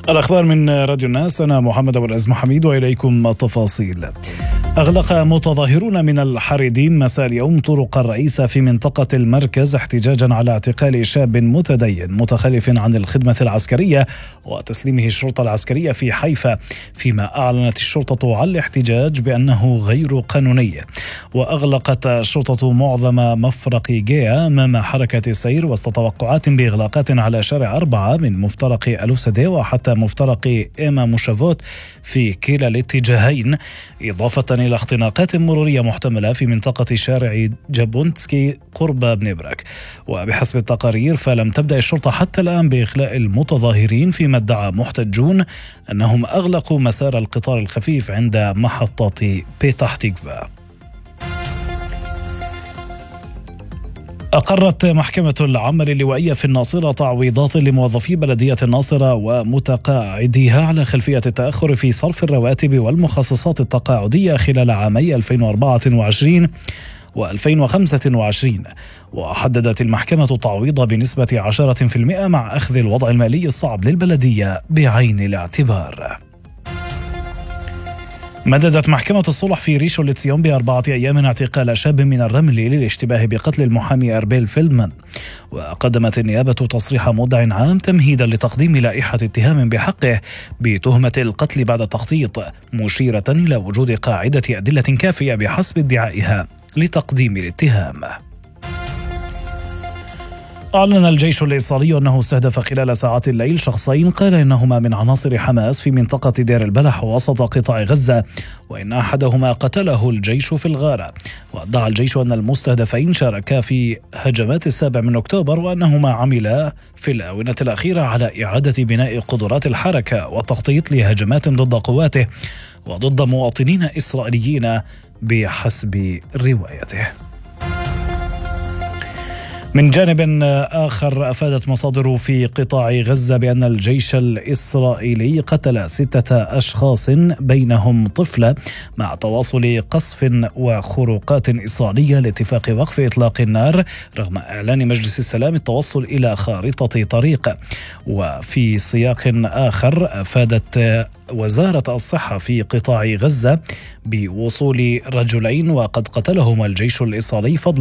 الأخبار من راديو الناس، أنا محمد أبو العز محميد وإليكم التفاصيل. أغلق متظاهرون من الحريديم مساء اليوم طرق الرئيسة في منطقة المركز احتجاجا على اعتقال شاب متدين متخلف عن الخدمة العسكرية وتسليمه الشرطة العسكرية في حيفا، فيما أعلنت الشرطة عن الاحتجاج بأنه غير قانوني. وأغلقت الشرطة معظم مفرق جيا أمام حركة السير وسط توقعات بإغلاقات على شارع 4 من مفترق ألوسدي وحتى مفترق إيما موشافوت في كلا الاتجاهين، إضافة إلى اختناقات مرورية محتملة في منطقة شارع جابونتسكي قرب بني برك. وبحسب التقارير فلم تبدأ الشرطة حتى الآن بإخلاء المتظاهرين، فيما ادعى محتجون أنهم أغلقوا مسار القطار الخفيف عند محطة بيتاح تيكفا. أقرت محكمة العمل اللوائية في الناصرة تعويضات لموظفي بلدية الناصرة ومتقاعديها على خلفية التأخر في صرف الرواتب والمخصصات التقاعدية خلال عامي 2024 و2025. وحددت المحكمة التعويض بنسبة 10% مع أخذ الوضع المالي الصعب للبلدية بعين الاعتبار. مددت محكمة الصلح في ريشو لتسيون ب4 أيام اعتقال شاب من الرمل للاشتباه بقتل المحامي أربيل فيلدمان. وقدمت النيابة تصريح مدع عام تمهيدا لتقديم لائحة اتهام بحقه بتهمة القتل بعد تخطيط، مشيرة إلى وجود قاعدة أدلة كافية بحسب ادعائها لتقديم الاتهام. أعلن الجيش الإسرائيلي أنه استهدف خلال ساعات الليل شخصين قال إنهما من عناصر حماس في منطقة دير البلح وسط قطاع غزة، وإن أحدهما قتله الجيش في الغارة. وادعى الجيش أن المستهدفين شاركا في هجمات 7 أكتوبر وأنهما عملا في الآونة الأخيرة على إعادة بناء قدرات الحركة والتخطيط لهجمات ضد قواته وضد مواطنين إسرائيليين بحسب روايته. من جانب آخر، أفادت مصادر في قطاع غزة بأن الجيش الإسرائيلي قتل 6 أشخاص بينهم طفلة مع تواصل قصف وخروقات إسرائيلية لاتفاق وقف إطلاق النار رغم إعلان مجلس السلام التوصل إلى خارطة طريق. وفي سياق آخر، أفادت وزارة الصحة في قطاع غزة بوصول رجلين وقد قتلهما الجيش الإسرائيلي فضلا